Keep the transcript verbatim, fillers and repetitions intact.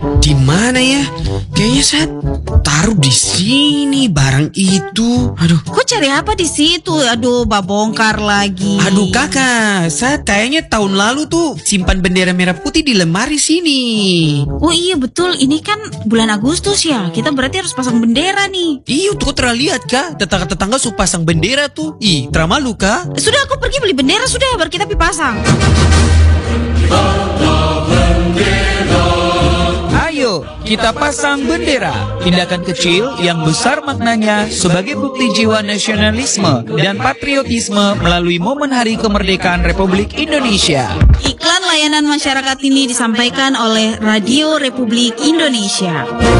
Di mana ya? Kayaknya saya taruh di sini barang itu. Aduh. Kok cari apa di situ? Aduh, babongkar lagi. Aduh kakak, saya kayaknya tahun lalu tuh simpan bendera merah putih di lemari sini. Oh iya betul, ini kan bulan Agustus ya. Kita berarti harus pasang bendera nih. Iya, tuh terah lihat kak, tetangga-tetangga suka pasang bendera tuh. Ih, terah malu kak. Sudah, aku pergi beli bendera sudah, baru kita pi pasang. Ayo, kita pasang bendera. Tindakan kecil yang besar maknanya sebagai bukti jiwa nasionalisme dan patriotisme melalui momen Hari Kemerdekaan Republik Indonesia. Iklan layanan masyarakat ini disampaikan oleh Radio Republik Indonesia.